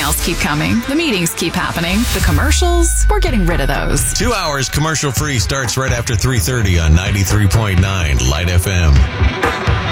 emails keep coming. The meetings keep happening. The commercials, we're getting rid of those. 2 hours commercial free starts right after 3:30 on 93.9 Light FM.